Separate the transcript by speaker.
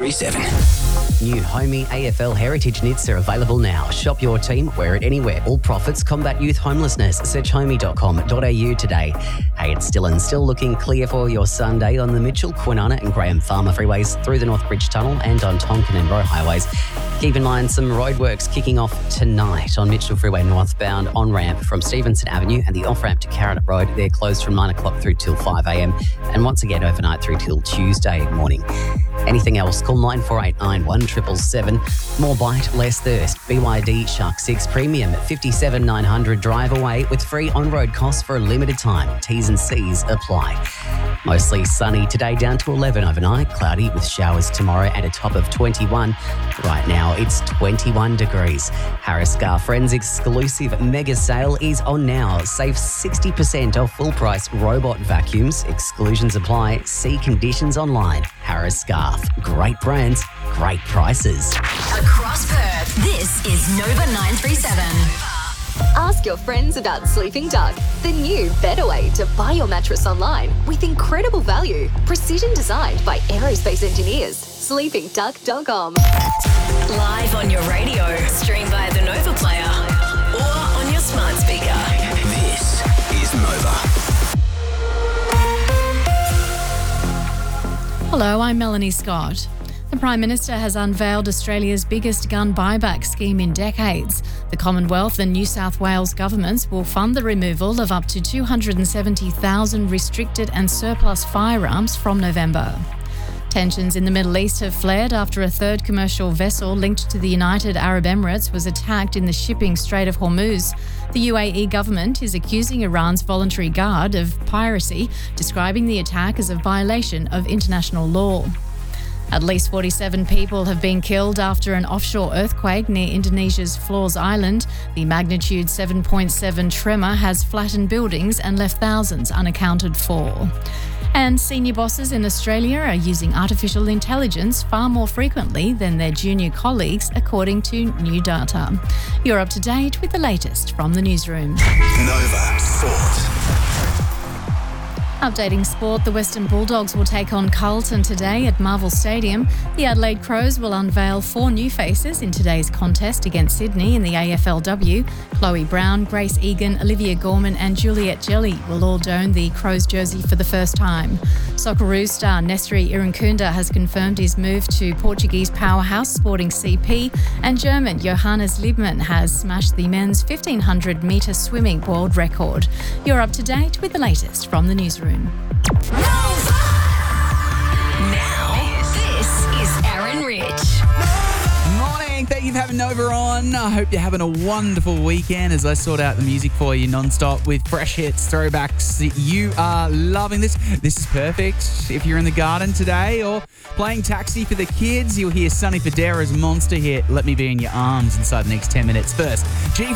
Speaker 1: 9937.
Speaker 2: New Homey AFL Heritage knits are available now. Shop your team, wear it anywhere. All profits combat youth homelessness. Search homey.com.au today. Hey, it's still looking clear for your Sunday on the Mitchell, Kwinana and Graham Farmer freeways, through the Northbridge Tunnel and on Tonkin and Roe highways. Keep in mind some roadworks kicking off tonight on Mitchell Freeway northbound on-ramp from Stevenson Avenue and the off-ramp to Caradoc Road. They're closed from 9 o'clock through till 5 a.m. and once again overnight through till Tuesday morning. Anything else, call 9489 777. More bite, less thirst. BYD Shark 6 Premium at 57,900 drive away with free on-road costs for a limited time. T's and C's apply. Mostly sunny today, down to 11 overnight. Cloudy with showers tomorrow at a top of 21. Right now it's 21 degrees. Harris Scar Friends exclusive mega sale is on now. Save 60% off full price robot vacuums. Exclusions apply. See conditions online. Harris Scarf. Great brands, great prices.
Speaker 3: Across Perth, this is Nova 937.
Speaker 4: Ask your friends about Sleeping Duck, the new, better way to buy your mattress online with incredible value. Precision designed by aerospace engineers. SleepingDuck.com.
Speaker 3: Live on your radio, stream via the Nova Player or on your smart speaker.
Speaker 1: This is Nova.
Speaker 5: Hello, I'm Melanie Scott. The Prime Minister has unveiled Australia's biggest gun buyback scheme in decades. The Commonwealth and New South Wales governments will fund the removal of up to 270,000 restricted and surplus firearms from November. Tensions in the Middle East have flared after a third commercial vessel linked to the United Arab Emirates was attacked in the shipping Strait of Hormuz. The UAE government is accusing Iran's voluntary guard of piracy, describing the attack as a violation of international law. At least 47 people have been killed after an offshore earthquake near Indonesia's Flores Island. The magnitude 7.7 tremor has flattened buildings and left thousands unaccounted for. And senior bosses in Australia are using artificial intelligence far more frequently than their junior colleagues, according to new data. You're up to date with the latest from the newsroom.
Speaker 1: Nova Sport.
Speaker 5: Updating sport, the Western Bulldogs will take on Carlton today at Marvel Stadium. The Adelaide Crows will unveil 4 new faces in today's contest against Sydney in the AFLW. Chloe Brown, Grace Egan, Olivia Gorman and Juliet Jelly will all don the Crows jersey for the first time. Socceroos star Nesri Irankunda has confirmed his move to Portuguese powerhouse Sporting CP, and German Johannes Liebmann has smashed the men's 1500-metre swimming world record. You're up to date with the latest from the newsroom.
Speaker 3: Now, this is Aaron Rich.
Speaker 6: Morning, thank you for having Nova on. I hope you're having a wonderful weekend as I sort out the music for you non-stop with fresh hits, throwbacks. You are loving this. This is perfect if you're in the garden today or playing taxi for the kids. You'll hear Sonny Fodera's monster hit, Let Me Be In Your Arms, inside the next 10 minutes. First, G4